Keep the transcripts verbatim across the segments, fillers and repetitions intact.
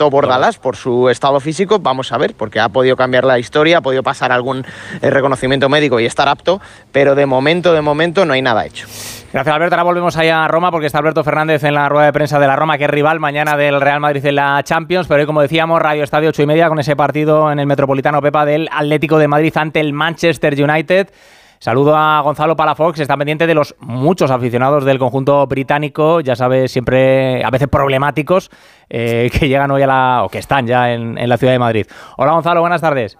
optó por Dallas por su estado físico. Vamos a ver, porque ha podido cambiar la historia, ha podido pasar algún eh, reconocimiento médico y estar apto, pero de momento, de momento no hay nada hecho. Gracias, Alberto. Ahora volvemos allá a Roma porque está Alberto Fernández en la rueda de prensa de la Roma, que es rival mañana del Real Madrid en la Champions. Pero hoy, como decíamos, Radio Estadio ocho y media con ese partido en el Metropolitano, Pepa, del Atlético de Madrid ante el Manchester United. Saludo a Gonzalo Palafox, está pendiente de los muchos aficionados del conjunto británico, ya sabes, siempre a veces problemáticos, eh, que llegan hoy a la, o que están ya en, en la ciudad de Madrid. Hola, Gonzalo, buenas tardes.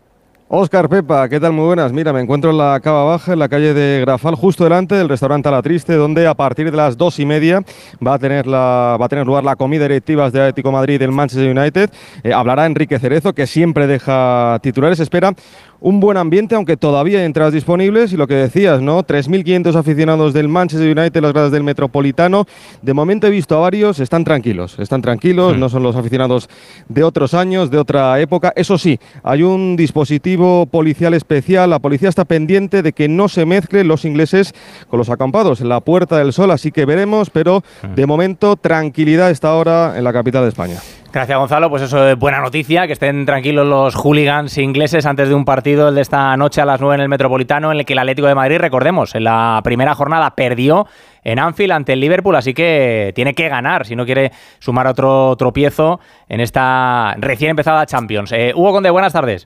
Óscar, Pepa, ¿qué tal? Muy buenas. Mira, me encuentro en la Cava Baja, en la calle de Grafal, justo delante del restaurante A La Triste, donde a partir de las dos y media va a tener, la, va a tener lugar la comida directiva de Atlético de Madrid del Manchester United. Eh, hablará Enrique Cerezo, que siempre deja titulares. Espera un buen ambiente, aunque todavía hay entradas disponibles. Y lo que decías, ¿no? tres mil quinientos aficionados del Manchester United en las gradas del Metropolitano. De momento he visto a varios, están tranquilos, están tranquilos, sí. No son los aficionados de otros años, de otra época. Eso sí, hay un dispositivo policial especial. La policía está pendiente de que no se mezclen los ingleses con los acampados en la Puerta del Sol, así que veremos, pero de momento tranquilidad a esta hora en la capital de España. Gracias, Gonzalo. Pues eso es buena noticia, que estén tranquilos los hooligans ingleses antes de un partido, el de esta noche a las nueve en el Metropolitano, en el que el Atlético de Madrid, recordemos, en la primera jornada perdió en Anfield ante el Liverpool, así que tiene que ganar si no quiere sumar otro tropiezo en esta recién empezada Champions. Eh, Hugo Conde, buenas tardes.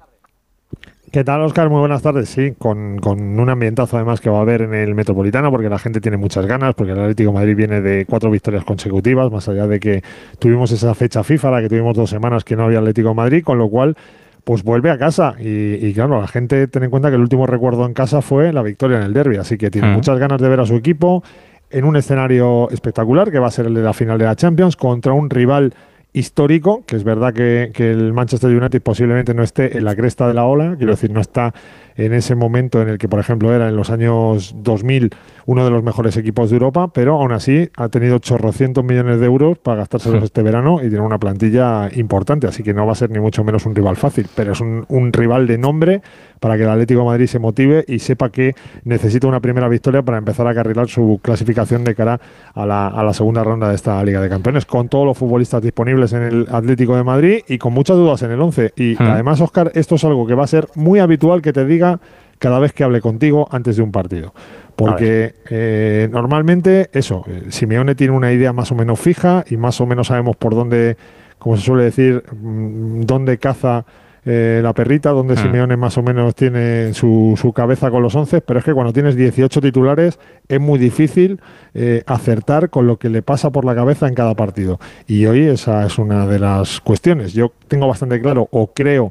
¿Qué tal, Óscar? Muy buenas tardes. Sí, con, con un ambientazo además que va a haber en el Metropolitano, porque la gente tiene muchas ganas, porque el Atlético de Madrid viene de cuatro victorias consecutivas, más allá de que tuvimos esa fecha FIFA, la que tuvimos dos semanas que no había Atlético de Madrid, con lo cual pues vuelve a casa. Y, y claro, la gente ten en cuenta que el último recuerdo en casa fue la victoria en el derbi, así que tiene mm. muchas ganas de ver a su equipo en un escenario espectacular, que va a ser el de la final de la Champions, contra un rival histórico, que es verdad que, que el Manchester United posiblemente no esté en la cresta de la ola, quiero decir, no está en ese momento en el que, por ejemplo, era en los años dos mil uno de los mejores equipos de Europa, pero aún así ha tenido chorrocientos millones de euros para gastárselos sí. este verano y tiene una plantilla importante, así que no va a ser ni mucho menos un rival fácil, pero es un, un rival de nombre para que el Atlético de Madrid se motive y sepa que necesita una primera victoria para empezar a carrilar su clasificación de cara a la, a la segunda ronda de esta Liga de Campeones, con todos los futbolistas disponibles en el Atlético de Madrid y con muchas dudas en el once. Y hmm. además, Óscar, esto es algo que va a ser muy habitual que te diga cada vez que hable contigo antes de un partido. Porque eh, normalmente, eso, Simeone tiene una idea más o menos fija y más o menos sabemos por dónde, como se suele decir, dónde caza eh, la perrita, dónde hmm. Simeone más o menos tiene su, su cabeza con los once, pero es que cuando tienes dieciocho titulares es muy difícil eh, acertar con lo que le pasa por la cabeza en cada partido. Y hoy esa es una de las cuestiones. Yo tengo bastante claro, o creo,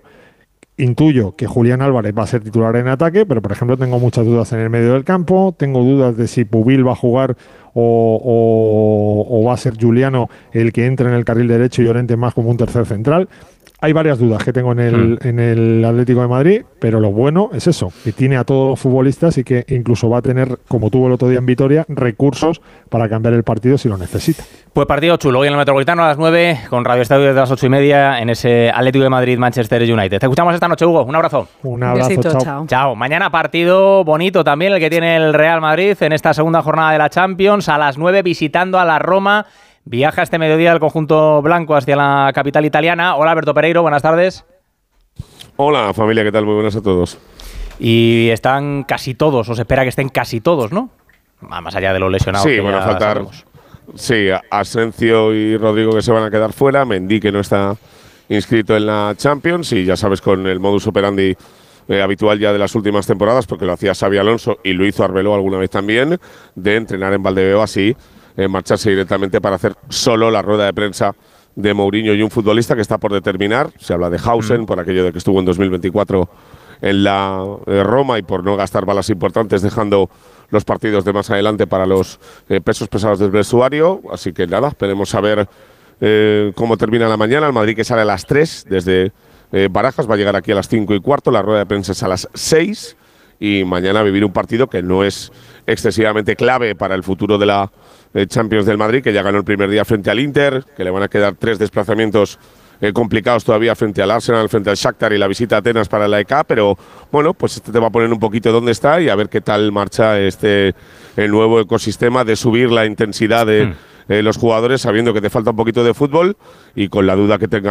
intuyo que Julián Álvarez va a ser titular en ataque, pero por ejemplo tengo muchas dudas en el medio del campo, tengo dudas de si Pubil va a jugar o, o, o va a ser Juliano el que entre en el carril derecho y Llorente más como un tercer central. Hay varias dudas que tengo en el, sí. en el Atlético de Madrid, pero lo bueno es eso, que tiene a todos los futbolistas y que incluso va a tener, como tuvo el otro día en Vitoria, recursos para cambiar el partido si lo necesita. Pues partido chulo, hoy en el Metropolitano a las nueve, con Radio Estadio desde las ocho y media, en ese Atlético de Madrid-Manchester United. Te escuchamos esta noche, Hugo. Un abrazo. Un abrazo, besito, chao. chao. Chao. Mañana partido bonito también, el que tiene el Real Madrid en esta segunda jornada de la Champions, a las nueve visitando a la Roma. Viaja este mediodía el conjunto blanco hacia la capital italiana. Hola, Alberto Pereiro, buenas tardes. Hola, familia, ¿qué tal? Muy buenas a todos. Y están casi todos, o se espera que estén casi todos, ¿no? Más allá de los lesionados. Sí, van a faltar. Sabemos. Sí, Asensio y Rodrigo que se van a quedar fuera. Mendy que no está inscrito en la Champions. Y ya sabes, con el modus operandi eh, habitual ya de las últimas temporadas, porque lo hacía Xabi Alonso y lo hizo Arbeloa alguna vez también, de entrenar en Valdebeo así. Eh, marcharse directamente para hacer solo la rueda de prensa de Mourinho y un futbolista que está por determinar. Se habla de Hausen, mm. por aquello de que estuvo en dos mil veinticuatro en la eh, Roma y por no gastar balas importantes, dejando los partidos de más adelante para los eh, pesos pesados del vestuario. Así que nada, esperemos a ver eh, cómo termina la mañana. El Madrid que sale a las tres desde eh, Barajas, va a llegar aquí a las cinco y cuarto. La rueda de prensa es a las seis y mañana vivir un partido que no es excesivamente clave para el futuro de la Champions del Madrid, que ya ganó el primer día frente al Inter, que le van a quedar tres desplazamientos eh, complicados todavía frente al Arsenal, frente al Shakhtar y la visita a Atenas para la E K, pero bueno, pues este te va a poner un poquito dónde está y a ver qué tal marcha este el nuevo ecosistema de subir la intensidad de mm. eh, los jugadores, sabiendo que te falta un poquito de fútbol y con la duda que tenga